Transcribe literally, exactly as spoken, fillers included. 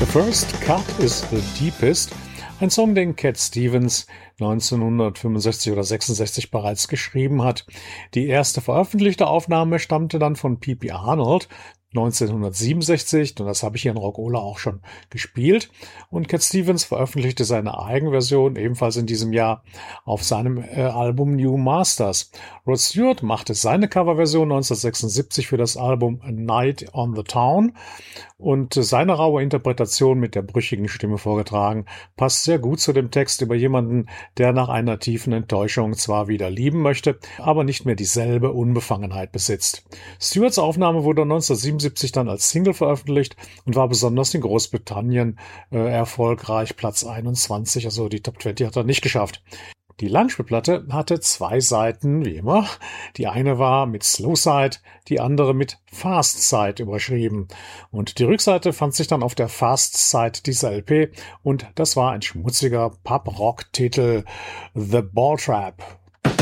First cut is the deepest. Ein Song, den Cat Stevens neunzehnhundertfünfundsechzig oder sechsundsechzig bereits geschrieben hat. Die erste veröffentlichte Aufnahme stammte dann von P P Arnold neunzehnhundertsiebenundsechzig, und das habe ich hier in Rockola auch schon gespielt. Und Cat Stevens veröffentlichte seine Eigenversion ebenfalls in diesem Jahr auf seinem äh, Album New Masters. Rod Stewart machte seine Coverversion neunzehnhundertsechsundsiebzig für das Album A Night on the Town, und seine raue Interpretation mit der brüchigen Stimme vorgetragen passt sehr gut zu dem Text über jemanden, der nach einer tiefen Enttäuschung zwar wieder lieben möchte, aber nicht mehr dieselbe Unbefangenheit besitzt. Stewarts Aufnahme wurde neunzehnhundertsiebenundsiebzig dann als Single veröffentlicht und war besonders in Großbritannien äh, erfolgreich, Platz einundzwanzig, also die Top zwanzig hat er nicht geschafft. Die Langspielplatte hatte zwei Seiten, wie immer. Die eine war mit Slow Side, die andere mit Fast Side überschrieben. Und die Rückseite fand sich dann auf der Fast Side dieser L P, und das war ein schmutziger Pub-Rock-Titel, The Ball Trap.